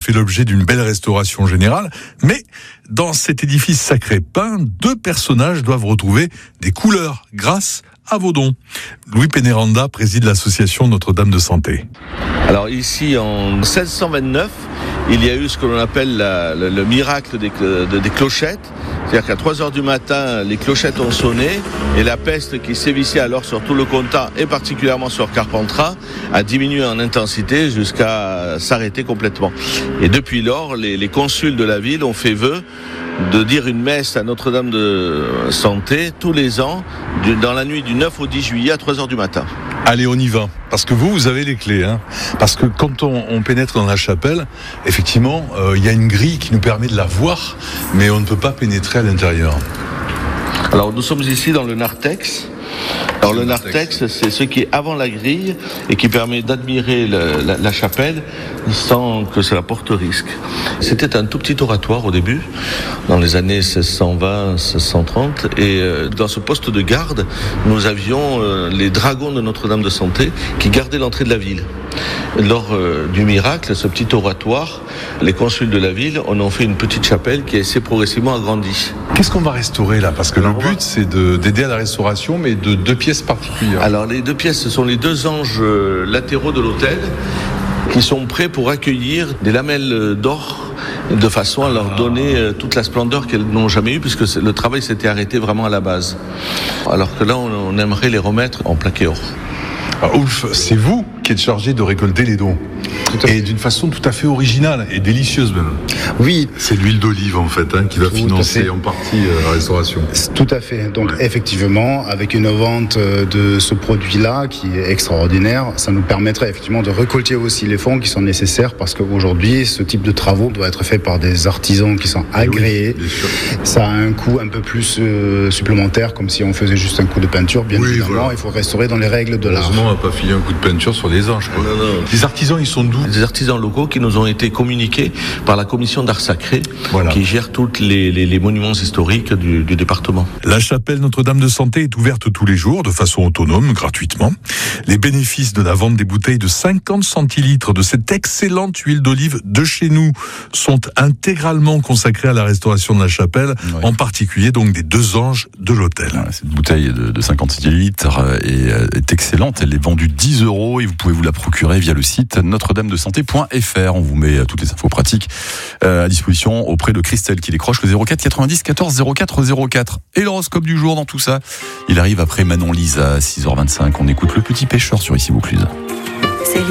fait l'objet d'une belle restauration générale, mais dans cet édifice sacré peint, 2 personnages doivent retrouver des couleurs grâce à vos dons. Louis Pénéranda préside l'association Notre-Dame de Santé. Alors ici, en 1629, il y a eu ce que l'on appelle le miracle des clochettes. C'est-à-dire qu'à 3h du matin, les clochettes ont sonné et la peste qui sévissait alors sur tout le comtat et particulièrement sur Carpentras a diminué en intensité jusqu'à s'arrêter complètement. Et depuis lors, les consuls de la ville ont fait vœu de dire une messe à Notre-Dame de Santé tous les ans, dans la nuit du 9 au 10 juillet à 3h du matin. Allez, on y va. Parce que vous avez les clés. Parce que quand on pénètre dans la chapelle, effectivement, il y a une grille qui nous permet de la voir, mais on ne peut pas pénétrer à l'intérieur. Alors, nous sommes ici dans le narthex. Alors le narthex, c'est ce qui est avant la grille et qui permet d'admirer la chapelle sans que cela porte risque. C'était un tout petit oratoire au début, dans les années 1620-1630, et dans ce poste de garde, nous avions les dragons de Notre-Dame de Santé qui gardaient l'entrée de la ville. Lors du miracle, ce petit oratoire, les consuls de la ville en ont fait une petite chapelle qui s'est progressivement agrandie. Qu'est-ce qu'on va restaurer là ? Parce que le but, c'est d'aider à la restauration, mais de 2 pièces particulières. Alors les 2 pièces, ce sont les 2 anges latéraux de l'autel qui sont prêts pour accueillir des lamelles d'or de façon à leur donner toute la splendeur qu'elles n'ont jamais eue, puisque le travail s'était arrêté vraiment à la base. Alors que là, on aimerait les remettre en plaqué or. Ulf, c'est vous qui êtes chargé de récolter les dons. Et d'une façon tout à fait originale et délicieuse même. Oui. C'est l'huile d'olive en fait qui va financer en partie la restauration. Tout à fait. Donc effectivement, avec une vente de ce produit-là qui est extraordinaire, ça nous permettrait effectivement de récolter aussi les fonds qui sont nécessaires parce qu'aujourd'hui, ce type de travaux doit être fait par des artisans qui sont agréés. Oui, ça a un coût un peu plus supplémentaire, comme si on faisait juste un coup de peinture. Bien évidemment, voilà. Il faut restaurer dans les règles de l'art. Heureusement, on va pas filer un coup de peinture sur les anges. Quoi. Non. Les artisans, ils sont d'où ? Des artisans locaux qui nous ont été communiqués par la commission d'art sacré, qui gère tous les monuments historiques du département. La chapelle Notre-Dame de Santé est ouverte tous les jours de façon autonome, gratuitement. Les bénéfices de la vente des bouteilles de 50 centilitres de cette excellente huile d'olive de chez nous sont intégralement consacrés à la restauration de la chapelle, en particulier donc des 2 anges de l'autel. Cette bouteille de 50 centilitres est excellente. Elle est vendue 10 € et vous pouvez vous la procurer via le site notre-dame-de-santé.fr. On vous met toutes les infos pratiques à disposition auprès de Christelle qui décroche le 04 90 14 04 04. Et l'horoscope du jour dans tout ça, il arrive après Manon Lise à 6h25. On écoute Le Petit Pêcheur sur Ici Vaucluse.